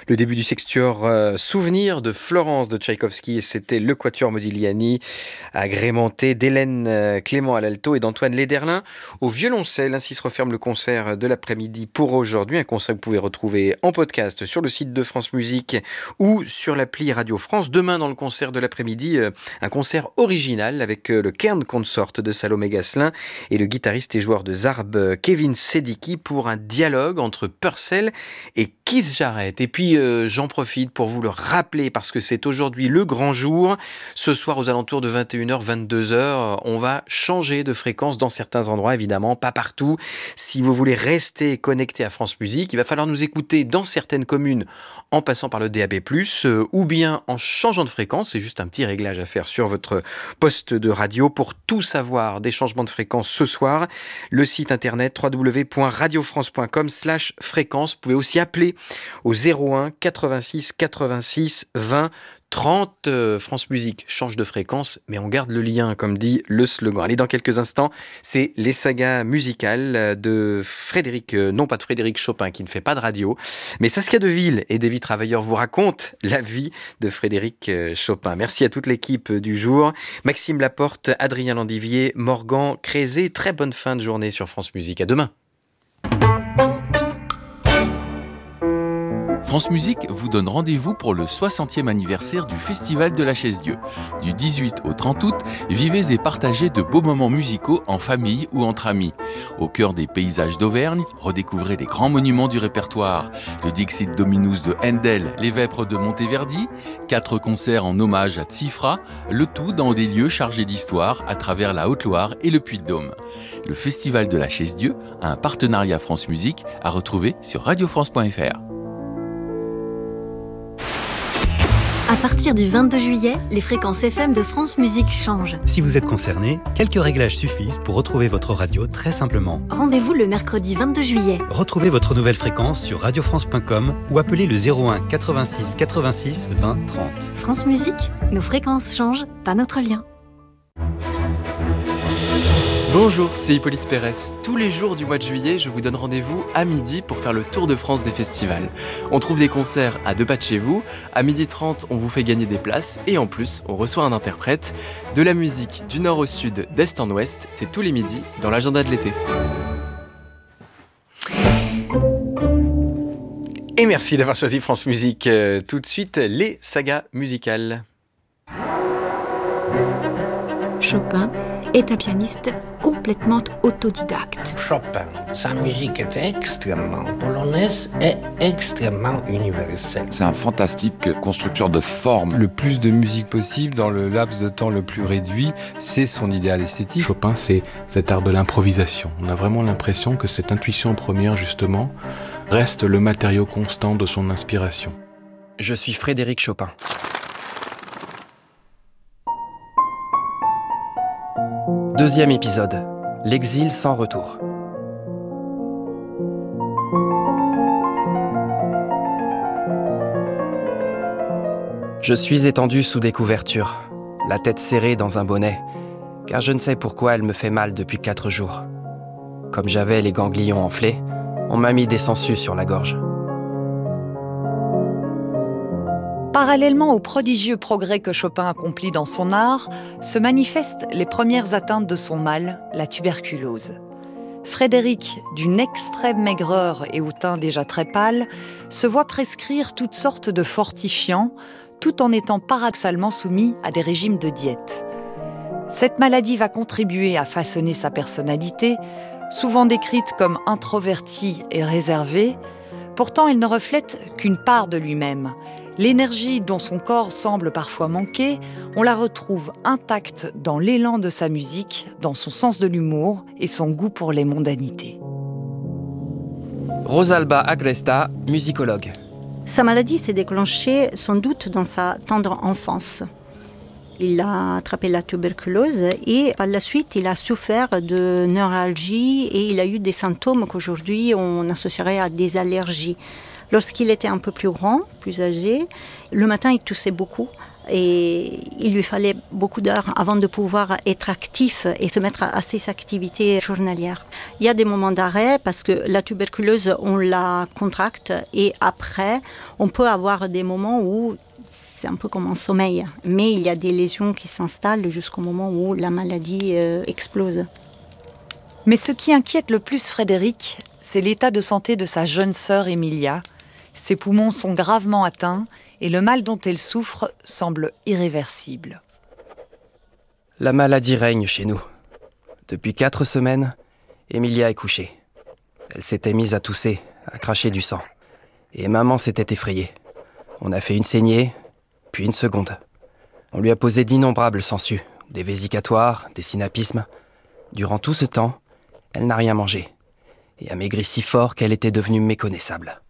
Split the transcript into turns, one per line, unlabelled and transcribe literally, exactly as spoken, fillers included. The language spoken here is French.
Le début du sextuor euh, Souvenir de Florence de Tchaïkovski, et c'était le Quatuor Modigliani, agrémenté d'Hélène euh, Clément à l'alto et d'Antoine Lederlin au violoncelle. Ainsi se referme le concert de l'après-midi pour aujourd'hui. Un concert que vous pouvez retrouver en podcast sur le site de France Musique ou sur l'appli Radio France. Demain, dans le concert de l'après-midi, euh, un concert original avec euh, le Kern Consort de Salomé Gasselin et le guitariste et joueur de Zarb euh, Kevin Sedicki pour un dialogue entre Purcell et Keith Jarrett. Et puis euh, j'en profite pour vous le rappeler parce que c'est aujourd'hui le grand jour. Ce soir aux alentours de vingt et une heures, vingt-deux heures, on va changer de fréquence dans certains endroits, évidemment, pas partout. Si vous voulez rester connecté à France Musique, il va falloir nous écouter dans certaines communes en passant par le D A B plus, euh, ou bien en changeant de fréquence. C'est juste un petit réglage à faire sur votre poste de radio. Pour tout savoir des changements de fréquence ce soir, le site internet w w w point radio france point com slash fréquence. Vous pouvez aussi appeler au zéro un quatre-vingt-six quatre-vingt-six vingt trente. euh, France Musique change de fréquence, mais on garde le lien, comme dit le slogan. Allez, dans quelques instants, c'est les sagas musicales de Frédéric, euh, non pas de Frédéric Chopin, qui ne fait pas de radio, mais Saskia Deville et Davy Travailleur vous racontent la vie de Frédéric euh, Chopin. Merci à toute l'équipe du jour. Maxime Laporte, Adrien Landivier, Morgan Crézé. Très bonne fin de journée sur France Musique. À demain.
France Musique vous donne rendez-vous pour le soixantième anniversaire du Festival de la Chaise-Dieu. Du dix-huit au trente août, vivez et partagez de beaux moments musicaux en famille ou entre amis. Au cœur des paysages d'Auvergne, redécouvrez les grands monuments du répertoire. Le Dixit Dominus de Handel, les Vêpres de Monteverdi, quatre concerts en hommage à Tsifra, le tout dans des lieux chargés d'histoire à travers la Haute-Loire et le Puy-de-Dôme. Le Festival de la Chaise-Dieu a un partenariat France Musique à retrouver sur radio france point f r.
À partir du vingt-deux juillet, les fréquences F M de France Musique changent.
Si vous êtes concerné, quelques réglages suffisent pour retrouver votre radio très simplement.
Rendez-vous le mercredi vingt-deux juillet.
Retrouvez votre nouvelle fréquence sur radio france point com ou appelez le zéro un quatre-vingt-six quatre-vingt-six vingt trente.
France Musique, nos fréquences changent, pas notre lien.
Bonjour, c'est Hippolyte Pérez. Tous les jours du mois de juillet, je vous donne rendez-vous à midi pour faire le tour de France des festivals. On trouve des concerts à deux pas de chez vous, à midi trente, on vous fait gagner des places et en plus, on reçoit un interprète. De la musique du nord au sud, d'est en ouest, c'est tous les midis dans l'agenda de l'été.
Et merci d'avoir choisi France Musique. Euh, tout de suite, les sagas musicales.
Chopin est un pianiste complètement autodidacte.
Chopin, sa musique est extrêmement polonaise et extrêmement universelle.
C'est un fantastique constructeur de formes.
Le plus de musique possible dans le laps de temps le plus réduit, c'est son idéal esthétique.
Chopin, c'est cet art de l'improvisation. On a vraiment l'impression que cette intuition première, justement, reste le matériau constant de son inspiration.
Je suis Frédéric Chopin. Deuxième épisode, l'exil sans retour. Je suis étendu sous des couvertures, la tête serrée dans un bonnet, car je ne sais pourquoi elle me fait mal depuis quatre jours. Comme j'avais les ganglions enflés, on m'a mis des sangsues sur la gorge.
Parallèlement aux prodigieux progrès que Chopin accomplit dans son art, se manifestent les premières atteintes de son mal, la tuberculose. Frédéric, d'une extrême maigreur et au teint déjà très pâle, se voit prescrire toutes sortes de fortifiants, tout en étant paradoxalement soumis à des régimes de diète. Cette maladie va contribuer à façonner sa personnalité, souvent décrite comme introvertie et réservée. Pourtant, elle ne reflète qu'une part de lui-même. L'énergie dont son corps semble parfois manquer, on la retrouve intacte dans l'élan de sa musique, dans son sens de l'humour et son goût pour les mondanités.
Rosalba Agresta, musicologue.
Sa maladie s'est déclenchée sans doute dans sa tendre enfance. Il a attrapé la tuberculose et par la suite, il a souffert de neuralgie et il a eu des symptômes qu'aujourd'hui on associerait à des allergies. Lorsqu'il était un peu plus grand, plus âgé, le matin, il toussait beaucoup. Et il lui fallait beaucoup d'heures avant de pouvoir être actif et se mettre à ses activités journalières. Il y a des moments d'arrêt parce que la tuberculose, on la contracte et après, on peut avoir des moments où c'est un peu comme un sommeil. Mais il y a des lésions qui s'installent jusqu'au moment où la maladie euh, explose.
Mais ce qui inquiète le plus Frédéric, c'est l'état de santé de sa jeune sœur Emilia. Ses poumons sont gravement atteints et le mal dont elle souffre semble irréversible.
La maladie règne chez nous. Depuis quatre semaines, Emilia est couchée. Elle s'était mise à tousser, à cracher du sang. Et maman s'était effrayée. On a fait une saignée, puis une seconde. On lui a posé d'innombrables sangsues, des vésicatoires, des synapismes. Durant tout ce temps, elle n'a rien mangé et a maigri si fort qu'elle était devenue méconnaissable.